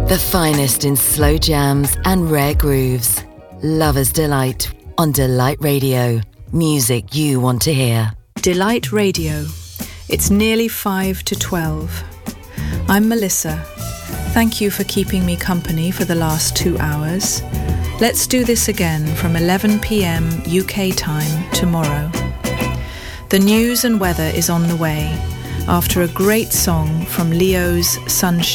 The finest in slow jams and rare grooves. Lover's Delight on Delight Radio. Music you want to hear. Delight Radio. It's nearly 5 to 12. I'm Melissa. Thank you for keeping me company for the last 2 hours. Let's do this again from 11 p.m. UK time tomorrow. The news and weather is on the way after a great song from Leo's Sunshine.